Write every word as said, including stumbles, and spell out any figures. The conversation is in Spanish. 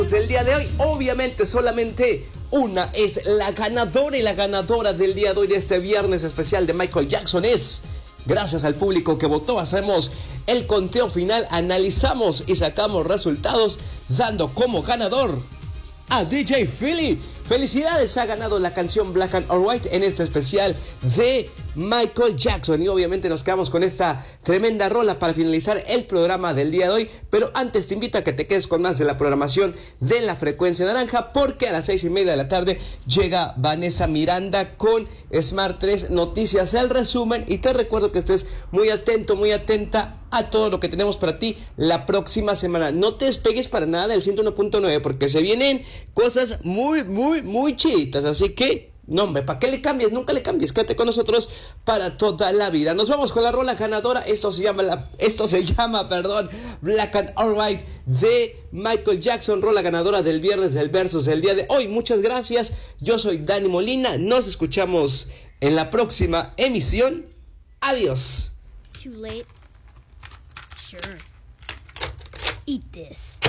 El día de hoy, obviamente, solamente una es la ganadora, y la ganadora del día de hoy, de este viernes especial de Michael Jackson, es, gracias al público que votó, hacemos el conteo final, analizamos y sacamos resultados, dando como ganador a D J Philly. Felicidades, ha ganado la canción Black and White en este especial de Michael Jackson. Y obviamente nos quedamos con esta tremenda rola para finalizar el programa del día de hoy. Pero antes te invito a que te quedes con más de la programación de La Frecuencia Naranja, porque a las seis y media de la tarde llega Vanessa Miranda con Smart tres Noticias, el resumen. Y te recuerdo que estés muy atento, muy atenta a todo lo que tenemos para ti la próxima semana. No te despegues para nada del ciento uno punto nueve, porque se vienen cosas muy, muy, muy chiditas. Así que, no hombre, ¿para qué le cambies? Nunca le cambies, quédate con nosotros para toda la vida. Nos vamos con la rola ganadora. Esto se llama, la, esto se llama, perdón, Black and White de Michael Jackson, rola ganadora del viernes del Versus el día de hoy. Muchas gracias, yo soy Dani Molina. Nos escuchamos en la próxima emisión. Adiós. Too late. Sure. Eat this.